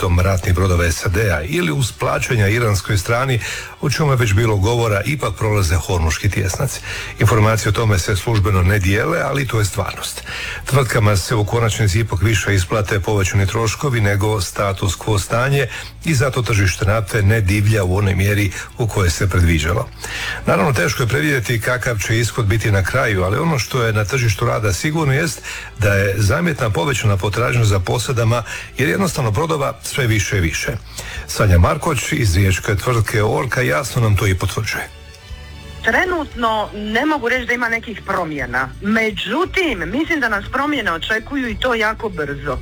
zaštitom ratnih brodova SAD-a ili uz plaćanja iranskoj strani, o čemu je već bilo govora, ipak prolaze Hormuški tjesnac. Informacije o tome se službeno ne dijele, ali to je stvarnost. Tvrtkama se u konačnici ipak više isplate povećani troškovi nego status quo stanje i zato tržište nafte ne divlja u onoj mjeri u kojoj se predviđalo. Naravno, teško je predvidjeti kakav će ishod biti na kraju, ali ono što je na tržištu rada sigurno jest da je zamjetna povećana potražnja za posadama, jer jednostavno brodova sve više i više. Sanja Markoć iz riječke tvrtke Orka jasno nam to i potvrđuje. Trenutno ne mogu reći da ima nekih promjena, međutim mislim da nas promjene očekuju i to jako brzo.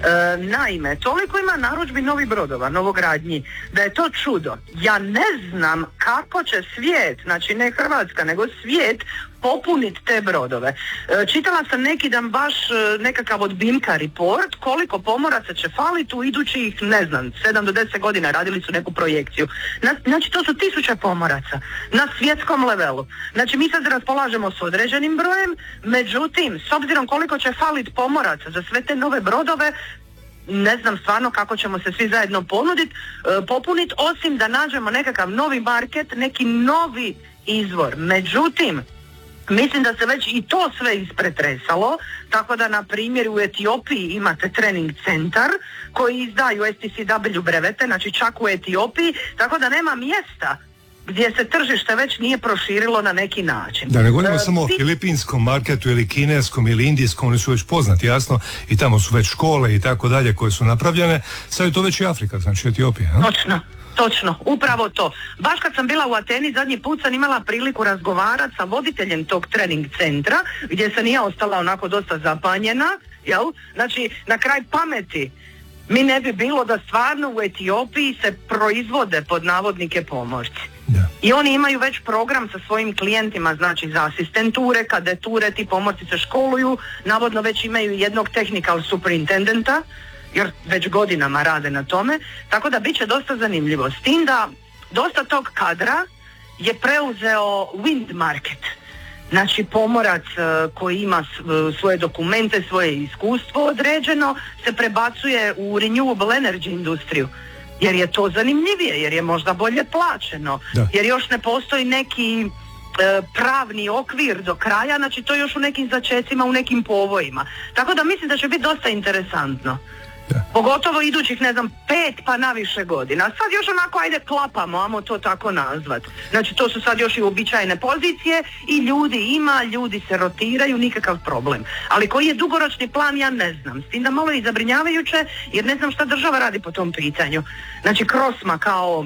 Naime, toliko ima narudžbi novih brodova, novogradnji, da je to čudo. Ja ne znam kako će svijet, znači ne Hrvatska nego svijet, popuniti te brodove. Čitala sam neki dan baš nekakav od BIMKA report koliko pomoraca će faliti u idućih, ne znam, 7 do 10 godina, radili su neku projekciju. Znači to su 1000 pomoraca na svjetskom levelu. Znači mi sad raspolažemo s određenim brojem, međutim s obzirom koliko će faliti pomoraca za sve te nove brodove, ne znam stvarno kako ćemo se svi zajedno popuniti, osim da nađemo nekakav novi market, neki novi izvor. Međutim, mislim da se već i to sve ispretresalo, tako da na primjer u Etiopiji imate trening centar koji izdaju STCW brevete, znači čak u Etiopiji, tako da nema mjesta gdje se tržište već nije proširilo na neki način. Da ne govorimo samo o filipinskom marketu ili kineskom ili indijskom, oni su već poznati, jasno, i tamo su već škole i tako dalje koje su napravljene, sad je to već i Afrika, znači Etiopija. Točno, upravo to. Baš kad sam bila u Ateni, zadnji put sam imala priliku razgovarati sa voditeljem tog trening centra, gdje sam i ja ostala onako dosta zapanjena, jel? Znači, na kraj pameti mi ne bi bilo da stvarno u Etiopiji se proizvode pod navodnike pomorci. Da. I oni imaju već program sa svojim klijentima, znači za asistenture, kadeture, ti pomorci se školuju, navodno već imaju jednog technical superintendenta, jer već godinama rade na tome, tako da bit će dosta zanimljivo. S tim da dosta tog kadra je preuzeo wind market. Znači pomorac koji ima svoje dokumente, svoje iskustvo određeno, se prebacuje u renewable energy industriju. Jer je to zanimljivije, jer je možda bolje plaćeno, jer još ne postoji neki pravni okvir do kraja, znači to još u nekim začecima, u nekim povojima. Tako da mislim da će biti dosta interesantno. Pogotovo idućih, ne znam, 5 pa na više godina. Sad još onako, ajde, klapamo, ajmo to tako nazvat. Znači, to su sad još i uobičajene pozicije i ljudi se rotiraju, nikakav problem. Ali koji je dugoročni plan, ja ne znam. S tim da malo i zabrinjavajuće, jer ne znam šta država radi po tom pitanju. Znači, Krosma kao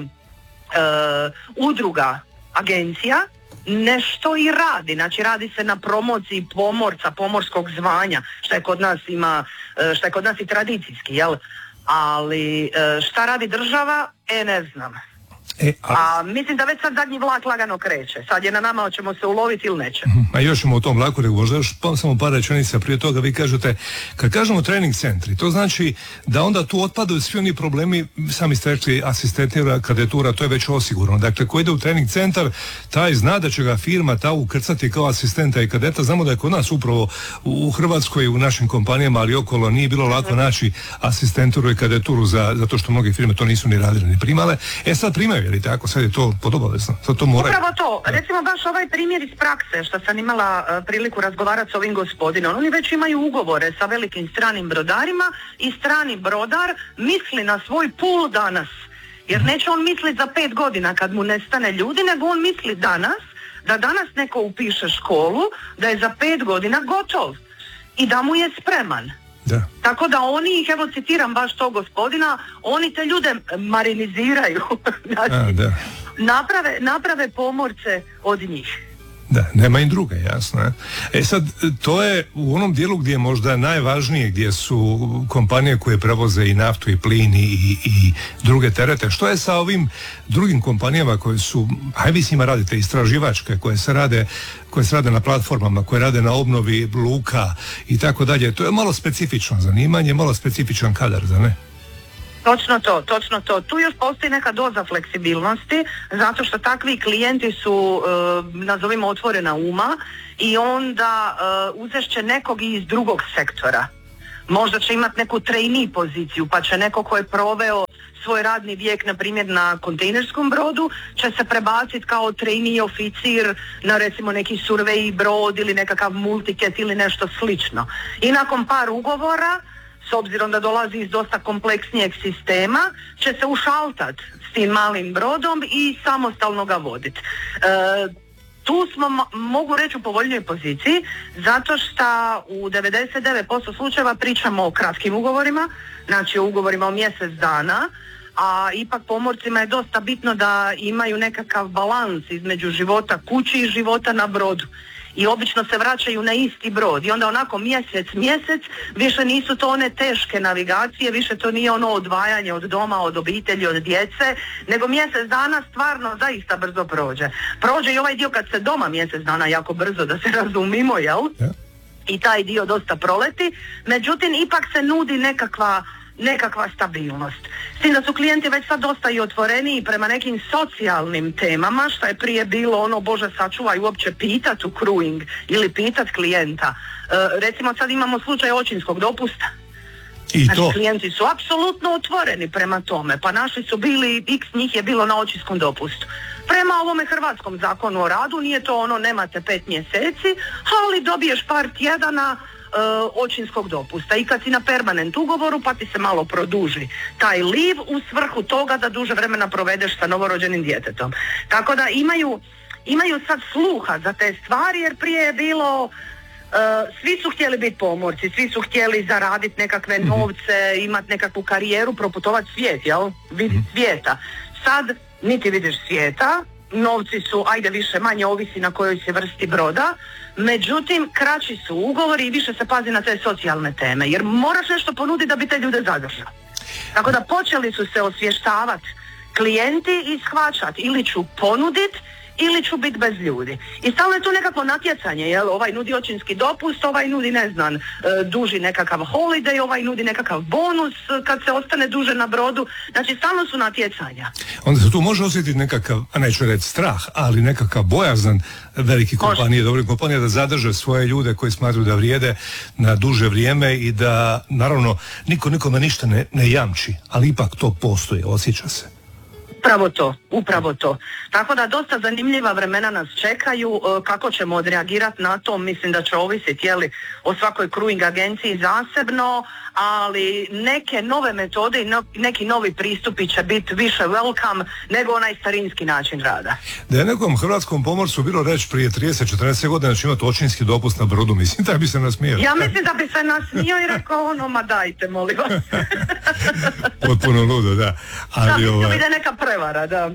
udruga, agencija, nešto i radi, znači radi se na promociji pomorca, pomorskog zvanja, što je kod nas i tradicijski, jel? Ali šta radi država, ne znam. A mislim da već sad zadnji vlak lagano kreće. Sad je na nama hoćemo se uloviti ili neće. A još ćemo o tom vlaku, nego možda još samo par rečenica prije toga. Vi kažete, kad kažemo trening centri, to znači da onda tu otpadaju svi oni problemi, sami ste rekli, asistentura, kadetura, to je već osigurano. Dakle, ko ide u trening centar, taj zna da će ga firma ta ukrcati kao asistenta i kadeta. Znamo da je kod nas upravo u Hrvatskoj, u našim kompanijama, ali okolo nije bilo lako naći asistenturu i kadeturu zato što mnoge firme to nisu ni radile ni primale. Sad primaju, jer tako, sad je to podobavezno. Upravo to. Recimo baš ovaj primjer iz prakse što sam imala priliku razgovarati s ovim gospodinom. Oni već imaju ugovore sa velikim stranim brodarima i strani brodar misli na svoj pool danas. Jer neće on misliti za 5 godina kad mu nestane ljudi, nego on misli danas, da danas neko upiše školu, da je za 5 godina gotov i da mu je spreman. Da. Tako da oni ih, evo citiram baš tog gospodina, oni te ljude mariniziraju, znači, naprave pomorce od njih. Da, nema im druga, jasno. Sad, to je u onom dijelu gdje je možda najvažnije, gdje su kompanije koje prevoze i naftu i plin i druge terete. Što je sa ovim drugim kompanijama koje su, vi s njima radite, istraživačke, koje se rade na platformama, koje rade na obnovi luka i tako dalje. To je malo specifično zanimanje, malo specifičan kadar, za ne? Točno to. Tu još postoji neka doza fleksibilnosti, zato što takvi klijenti su, nazovimo, otvorena uma i onda uzešće nekog iz drugog sektora. Možda će imati neku trainee poziciju, pa će neko ko je proveo svoj radni vijek, na primjer na kontejnerskom brodu, će se prebaciti kao trainee oficir na recimo neki survey brod ili nekakav multiket ili nešto slično. I nakon par ugovora, s obzirom da dolazi iz dosta kompleksnijeg sistema, će se ušaltat s tim malim brodom i samostalno ga voditi. Tu smo, mogu reći, u povoljnijoj poziciji, zato što u 99% slučajeva pričamo o kratkim ugovorima, znači o ugovorima o mjesec dana, a ipak pomorcima je dosta bitno da imaju nekakav balans između života kući i života na brodu. I obično se vraćaju na isti brod i onda onako mjesec, više nisu to one teške navigacije, više to nije ono odvajanje od doma, od obitelji, od djece, nego mjesec dana stvarno zaista brzo prođe. Prođe i ovaj dio kad se doma mjesec dana jako brzo, da se razumimo, jel? Ja. I taj dio dosta proleti, međutim ipak se nudi nekakva stabilnost. S tim da su klijenti već sad dosta i otvoreniji prema nekim socijalnim temama, što je prije bilo ono, Bože sačuvaj, uopće pitat u crewing ili pitat klijenta. Recimo sad imamo slučaj očinskog dopusta. I to? Znači, klijenti su apsolutno otvoreni prema tome, pa naši su bili, x njih je bilo na očinskom dopustu. Prema ovome hrvatskom zakonu o radu nije to ono, nemate 5 mjeseci, ali dobiješ par tjedana očinskog dopusta i kad si na permanent ugovoru pa ti se malo produži taj leave u svrhu toga da duže vremena provedeš sa novorođenim djetetom. Tako da imaju sad sluha za te stvari, jer prije je bilo svi su htjeli biti pomorci, svi su htjeli zaraditi nekakve novce, imati nekakvu karijeru, proputovati svijet, jel? Vidjeti svijeta. Sad niti vidiš svijeta, novci su, ajde više manje, ovisi na kojoj se vrsti broda, međutim kraći su ugovori i više se pazi na te socijalne teme, jer moraš nešto ponuditi da bi te ljude zadržao. Tako da počeli su se osvještavati klijenti i shvaćati, ili ću ponuditi ili ću biti bez ljudi. I stalno je tu nekako natjecanje, jel? Ovaj nudi očinski dopust, ovaj nudi, ne znam, duži nekakav holiday, ovaj nudi nekakav bonus kad se ostane duže na brodu. Znači, stalno su natjecanja. Onda se tu može osjetiti nekakav, a neću reći strah, ali nekakav bojazan veliki kompanije, dobri kompanije da zadrže svoje ljude koji smatruju da vrijede na duže vrijeme i da, naravno, niko nikome ništa ne jamči, ali ipak to postoji, osjeća se. Upravo to. Tako da dosta zanimljiva vremena nas čekaju, kako ćemo odreagirati na to, mislim da će ovisiti o svakoj crewing agenciji zasebno, ali neke nove metode i neki novi pristupi će biti više welcome nego onaj starinski način rada. Da je nekom hrvatskom pomorcu bilo reći prije 30-40 godina da će imati očinski dopust na brodu, mislim da bi se nasmijao. Ja mislim da bi se nasmijao i rekao ono, ma dajte, molim vas. Potpuno ludo, da. Ali da, ide neka prevara, da.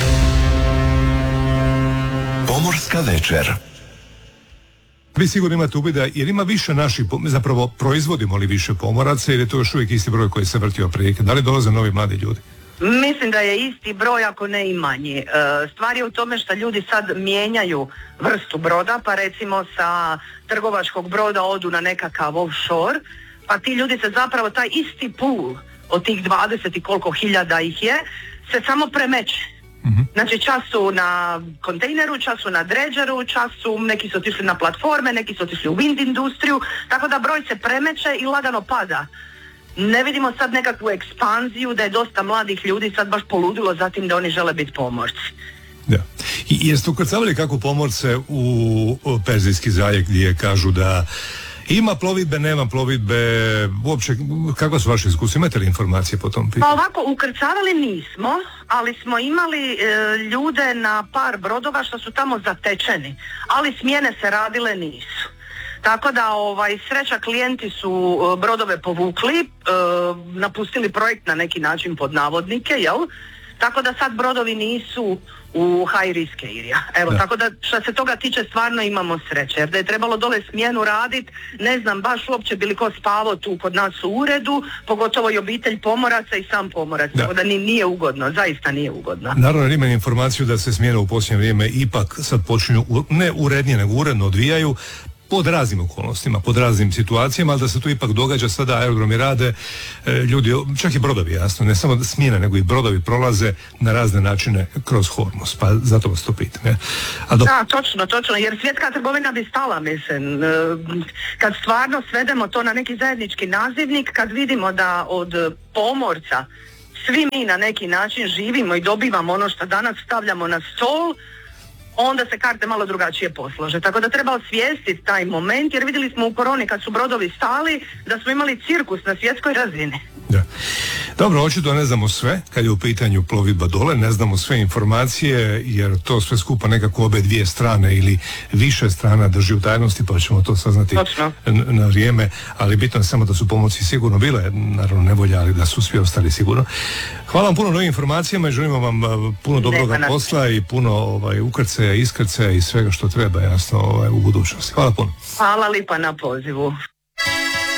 Pomorska večer. Vi sigurno imate uvida, jer ima više naših, zapravo proizvodimo li više pomoraca ili je to još uvijek isti broj koji se vrtio prije? Da li dolaze novi mladi ljudi? Mislim da je isti broj, ako ne i manji. Stvar je u tome što ljudi sad mijenjaju vrstu broda, pa recimo sa trgovačkog broda odu na nekakav offshore, pa ti ljudi se zapravo, taj isti pool od tih 20 i koliko hiljada ih je, se samo premeće. Znači čas su na kontejneru, čas su na dredžeru, čas su, neki su otišli na platforme, neki su otišli u wind industriju, tako da broj se premeće i lagano pada. Ne vidimo sad nekakvu ekspanziju da je dosta mladih ljudi sad baš poludilo zatim da oni žele biti pomorci. Da. I jeste ukrcavali kako pomorce u Perzijski zaljev gdje kažu da ima plovidbe, nema plovidbe, uopće, kakva su vaše iskustva? Imate li informacije po tom pitanju? Pa ovako, ukrcavali nismo, ali smo imali ljude na par brodova što su tamo zatečeni, ali smjene se radile nisu. Tako da sreća, klijenti su brodove povukli, napustili projekt na neki način pod navodnike, jel? Tako da sad brodovi nisu u high risk area. Evo, tako da što se toga tiče stvarno imamo sreće. Jer da je trebalo dole smjenu raditi, ne znam baš uopće bi li ko spavao tu kod nas u uredu, pogotovo i obitelj pomoraca i sam pomorac. Tako da nije ugodno, zaista nije ugodno. Naravno, imam informaciju da se smjene u posljednje vrijeme ipak sad počinju ne urednije, nego uredno odvijaju, pod raznim okolnostima, pod raznim situacijama, ali da se tu ipak događa sada, aerodromi rade, ljudi, čak i brodovi, jasno, ne samo smjena, nego i brodovi prolaze na razne načine kroz Hormuz, pa zato vas to pitam. Ja? Da, točno, jer svjetska trgovina bi stala, mislim, kad stvarno svedemo to na neki zajednički nazivnik, kad vidimo da od pomorca svi mi na neki način živimo i dobivamo ono što danas stavljamo na stol, onda se karte malo drugačije poslože. Tako da treba osvijestiti taj moment, jer vidjeli smo u koroni kad su brodovi stali da smo imali cirkus na svjetskoj razini. Da. Dobro, očito ne znamo sve kad je u pitanju plovidba dole, ne znamo sve informacije jer to sve skupa nekako obe dvije strane ili više strana drži u tajnosti, pa ćemo to saznati na vrijeme, ali bitno je samo da su pomoći sigurno bile, naravno nevolja, ali da su svi ostali sigurno. Hvala vam puno novim informacijama i želimo vam puno dobroga posla i puno ukrcaja, iskrcaja i svega što treba, jasno, u budućnosti. Hvala puno. Hvala lipa na pozivu.